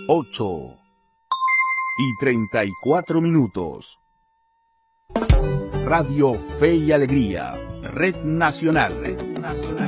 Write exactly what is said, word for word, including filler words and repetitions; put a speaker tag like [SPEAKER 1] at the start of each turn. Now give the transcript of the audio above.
[SPEAKER 1] ocho y treinta y cuatro minutos. Radio Fe y Alegría, Red Nacional. Red Nacional.